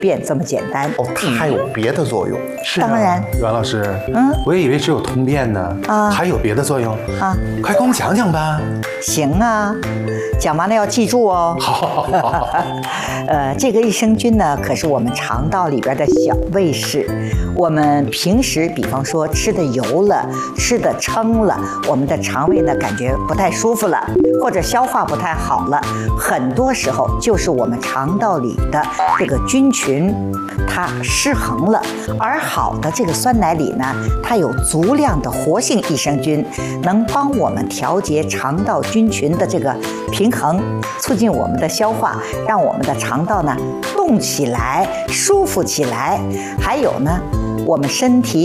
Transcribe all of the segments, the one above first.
便这么简单。 哦，它还有别的作用。 是当然， 袁老师，我也以为只有通便呢，还有别的作用啊， 快给我们讲讲吧。 行啊，讲完了要记住哦。 好， 这个益生菌呢，可是我们肠道里边的小卫士。我们平时，比方说吃的油了，吃的撑了，我们的肠胃呢感觉不太舒服了，或者消化不太好了，很多时候就是我们肠道里的这个菌群它失衡了。而好的这个酸奶里呢，它有足量的活性益生菌，能帮我们调节肠道菌群的这个平衡，促进我们的消化，让我们的肠道呢动起来，舒服起来。还有呢，我们身体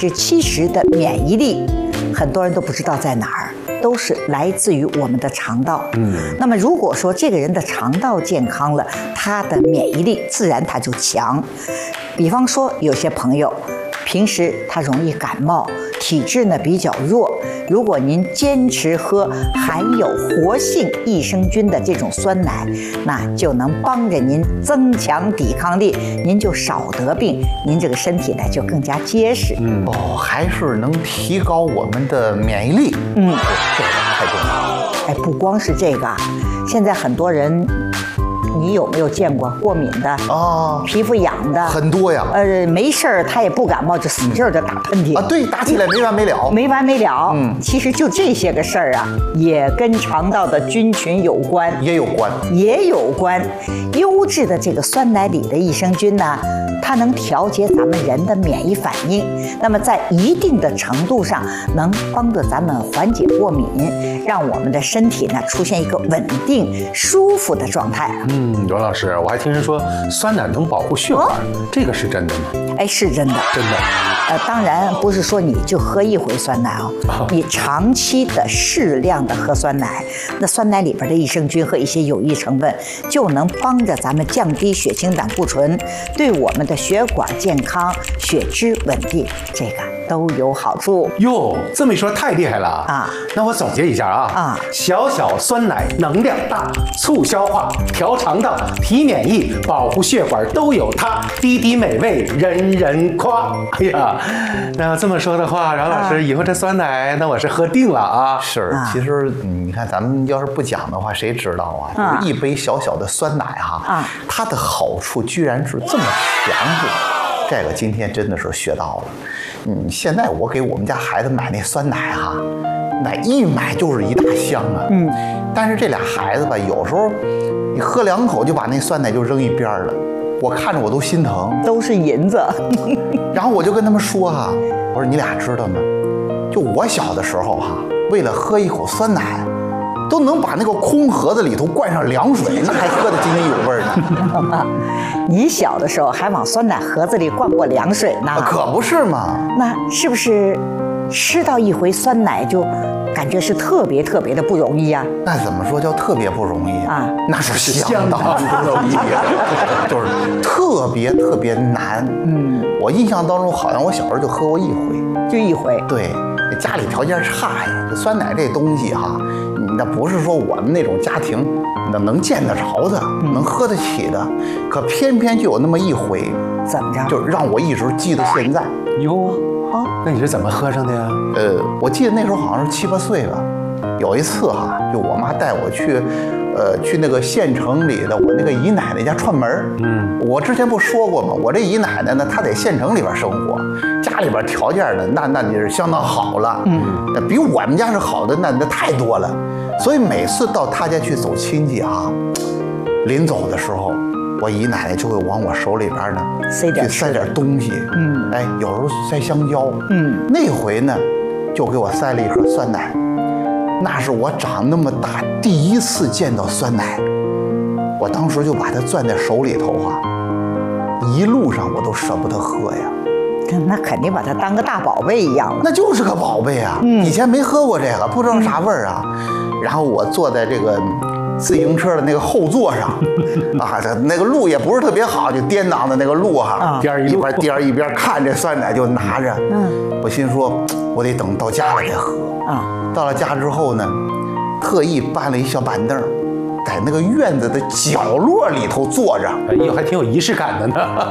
70%的免疫力，很多人都不知道在哪儿，都是来自于我们的肠道。那么如果说这个人的肠道健康了，他的免疫力自然他就强。比方说有些朋友平时他容易感冒，体质呢比较弱，如果您坚持喝含有活性益生菌的这种酸奶，那就能帮着您增强抵抗力，您就少得病，您这个身体呢就更加结实。 哦，还是能提高我们的免疫力。这个太重要了。 哎，不光是这个，现在很多人。你有没有见过过敏的皮肤痒的很多呀。 没事儿他也不感冒，就使劲儿的打喷嚏啊，对，打起来没完没了， 没完没了。其实就这些个事儿啊，也跟肠道的菌群有关， 也有关。 优质的这个酸奶里的益生菌呢，它能调节咱们人的免疫反应，那么在一定的程度上能帮助咱们缓解过敏，让我们的身体呢出现一个稳定舒服的状态。 罗老师，我还听人说酸奶能保护血管，这个是真的吗？ 哎，是真的， 真的。 当然不是说你就喝一回酸奶你长期的适量的喝酸奶，那酸奶里边的益生菌和一些有益成分就能帮着咱们降低血清胆固醇，对我们的血管健康、血脂稳定，这个都有好处。 哟，这么一说太厉害了啊！ 那我总结一下啊，小小酸奶能量大，促消化、调肠道、提免疫、保护血管都有它，滴滴美味人人夸。哎呀，那这么说的话，饶老师以后这酸奶那我是喝定了啊。 是，其实你看咱们要是不讲的话，谁知道啊？就是一杯小小的酸奶它的好处居然是这么全乎。这个今天真的是学到了。现在我给我们家孩子买那酸奶那一买就是一大箱啊。但是这俩孩子吧，有时候你喝2口就把那酸奶就扔一边了，我看着我都心疼， 都是银子。 然后我就跟他们说我说你俩知道吗？就我小的时候为了喝一口酸奶，都能把那个空盒子里头灌上凉水，那还喝得津津有味呢。 你小的时候还往酸奶盒子里灌过凉水呢？ 可不是嘛。 那是不是吃到一回酸奶就感觉是特别特别的不容易啊？ 那怎么说叫特别不容易那是相当不容易就是特别特别难。我印象当中好像我小时候就喝过一回。对，家里条件差呀，这酸奶这东西那不是说我们那种家庭那能见得着的，能喝得起的，可偏偏就有那么一回。 怎么着？ 就让我一直记到现在。 哟，那你是怎么喝上的呀？ 我记得那时候好像是7、8岁吧。有一次就我妈带我去那个县城里的我那个姨奶奶家串门。我之前不说过吗？我这姨奶奶呢，她在县城里边生活，家里边条件呢，那就是相当好了。那比我们家是好的那太多了。所以每次到她家去走亲戚临走的时候，我姨奶奶就会往我手里边呢塞点东西。有时候塞香蕉。那回呢，就给我塞了一盒酸奶。那是我长那么大第一次见到酸奶，我当时就把它攥在手里头一路上我都舍不得喝呀。 那肯定把它当个大宝贝一样了。 那就是个宝贝啊！以前没喝过这个，不知道啥味儿然后我坐在这个自行车的那个后座上那个路也不是特别好，就颠当的那个路一边看这酸奶就拿着。我心说，我得等到家了再喝。到了家之后呢，特意搬了一小板凳， 在那个院子的角落里头坐着， 哎呦，还挺有仪式感的呢。